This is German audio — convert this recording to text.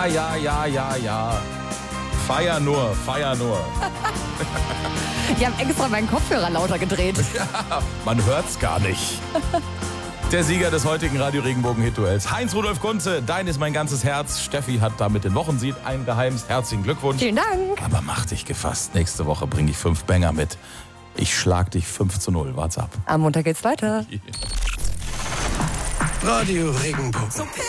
Ja. Feier nur. Ich habe extra meinen Kopfhörer lauter gedreht. Ja, man hört's gar nicht. Der Sieger des heutigen Radio Regenbogen Hit-Duells, Heinz-Rudolf Kunze, dein ist mein ganzes Herz. Steffi hat damit den Wochensieg eingeheimst. Herzlichen Glückwunsch. Vielen Dank. Aber mach dich gefasst. Nächste Woche bringe ich 5 Banger mit. Ich schlag dich 5-0. Wart's ab. Am Montag geht's weiter. Radio Regenbogen.